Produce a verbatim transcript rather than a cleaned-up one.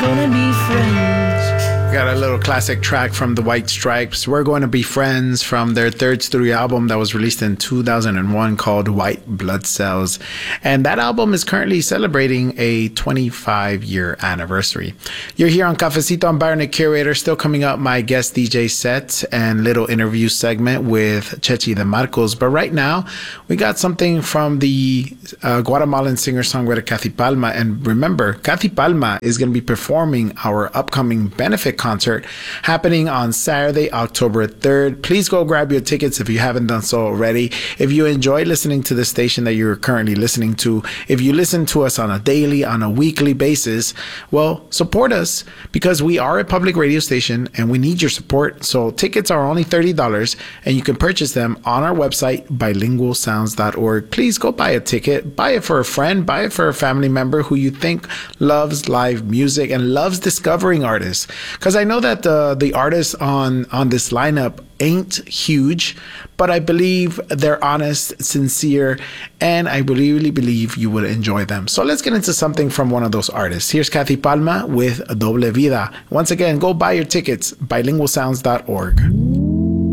gonna be friends. Got a little classic track from the White Stripes. We're Going to Be Friends from their third studio album that was released in two thousand one called White Blood Cells. And that album is currently celebrating a twenty-five year anniversary. You're here on Cafecito. I'm Byron the Curator. Still coming up, my guest D J set and little interview segment with Chechi de Marcos. But right now, we got something from the uh, Guatemalan singer-songwriter Kathy Palma. And remember, Kathy Palma is going to be performing our upcoming benefit concert happening on Saturday, October third. Please go grab your tickets if you haven't done so already. If you enjoy listening to the station that you're currently listening to, if you listen to us on a daily, on a weekly basis, well, support us because we are a public radio station and we need your support. So tickets are only thirty dollars and you can purchase them on our website, bilingual sounds dot org. Please go buy a ticket, buy it for a friend, buy it for a family member who you think loves live music and loves discovering artists. Because I know that the, the artists on, on this lineup ain't huge, but I believe they're honest, sincere, and I really believe you will enjoy them. So let's get into something from one of those artists. Here's Kathy Palma with Doble Vida. Once again, go buy your tickets, bilingual sounds dot org.